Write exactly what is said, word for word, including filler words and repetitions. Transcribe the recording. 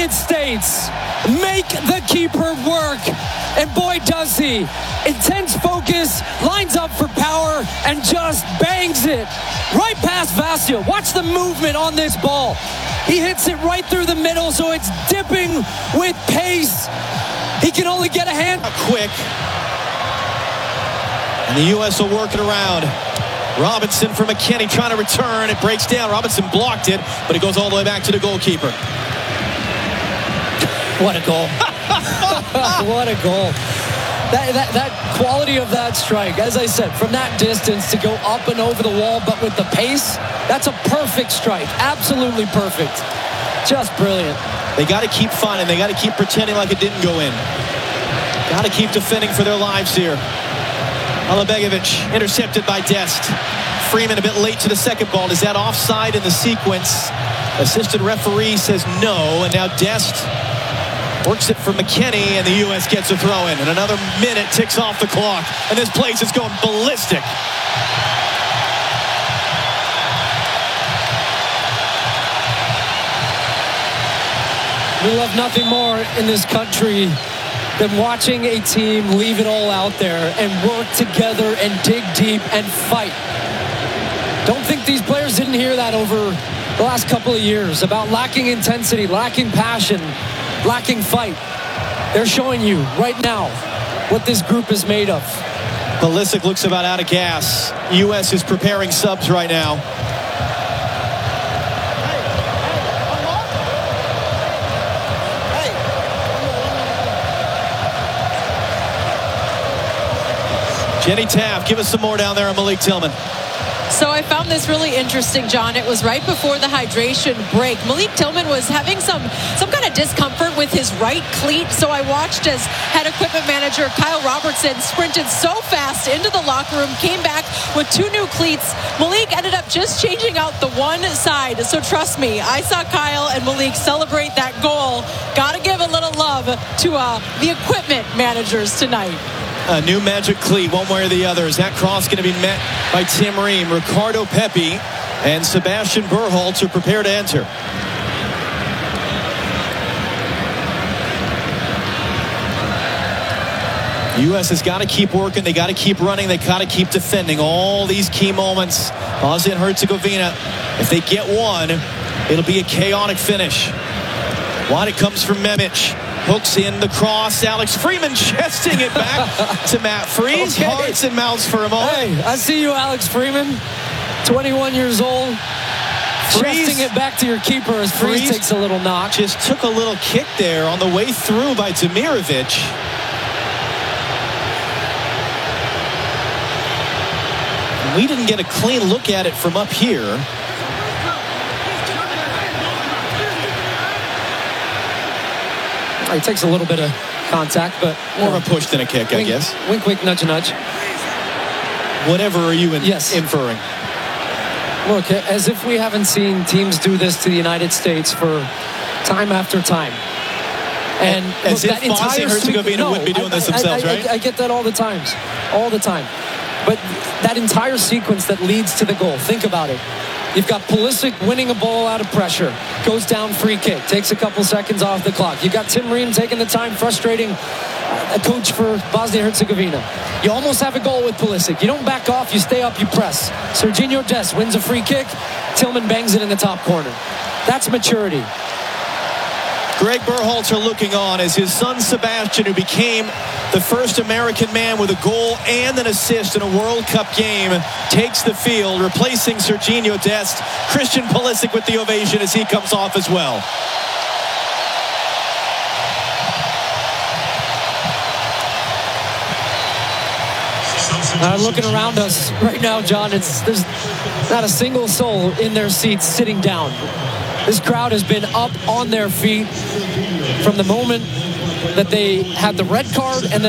United States make the keeper work. And boy, does he. Intense focus, lines up for power, and just bangs it right past Vasil. Watch the movement on this ball. He hits it right through the middle, so it's dipping with pace. He can only get a hand. Quick. And the U S will work it around. Robinson for McKennie trying to return. It breaks down. Robinson blocked it, but it goes all the way back to the goalkeeper. What a goal. What a goal. That, that, that quality of that strike, as I said, from that distance to go up and over the wall, but with the pace, that's a perfect strike. Absolutely perfect. Just brilliant. They got to keep finding. They got to keep pretending like it didn't go in. Got to keep defending for their lives here. Alabegovic intercepted by Dest. Freeman a bit late to the second ball. Is that offside in the sequence? Assistant referee says no, and now Dest works it for McKennie, and the U S gets a throw in. And another minute ticks off the clock, and this place is going ballistic. We love nothing more in this country than watching a team leave it all out there and work together and dig deep and fight. Don't think these players didn't hear that over the last couple of years about lacking intensity, lacking passion, lacking fight. They're showing you right now what this group is made of. Pulisic looks about out of gas. U S is preparing subs right now. Jenny Taft, give us some more down there on Malik Tillman. So I found this really interesting, John. It was right before the hydration break. Malik Tillman was having some some kind of discomfort with his right cleat. So I watched as head equipment manager Kyle Robertson sprinted so fast into the locker room, came back with two new cleats. Malik ended up just changing out the one side. So trust me, I saw Kyle and Malik celebrate that goal. Got to give a little love to uh, the equipment managers tonight. A new magic cleat, one way or the other. Is that cross going to be met by Tim Ream? Ricardo Pepi and Sebastian Berhalter are prepared to enter. U S has got to keep working. They got to keep running. They got to keep defending all these key moments. Bosnia and Herzegovina, if they get one, it'll be a chaotic finish. Wide it comes from Memic. Hooks in the cross. Alex Freeman chesting it back to Matt Freese. Okay. Hearts and mouths for a moment. Hey, I see you, Alex Freeman. twenty-one years old. Freese, chesting it back to your keeper as Freese, Freese takes a little knock. Just took a little kick there on the way through by Demirovic. We didn't get a clean look at it from up here. He takes a little bit of contact, but more of a push than a kick, wink, I guess. Wink, wink, nudge, nudge. Whatever are you in, yes. inferring? Look, as if we haven't seen teams do this to the United States for time after time. And as look, if Bosnia and Herzegovina no, wouldn't be doing I, this themselves, I, I, right? I, I get that all the times, all the time. But that entire sequence that leads to the goal, think about it. You've got Pulisic winning a ball out of pressure. Goes down, free kick. Takes a couple seconds off the clock. You've got Tim Ream taking the time, frustrating a coach for Bosnia and Herzegovina. You almost have a goal with Pulisic. You don't back off. You stay up. You press. Serginho Dest wins a free kick. Tillman bangs it in the top corner. That's maturity. Greg Berhalter looking on as his son Sebastian, who became the first American man with a goal and an assist in a World Cup game, takes the field, replacing Serginho Dest. Christian Pulisic with the ovation as he comes off as well. Uh, looking around us right now, John, it's there's not a single soul in their seats sitting down. This crowd has been up on their feet from the moment that they had the red card and then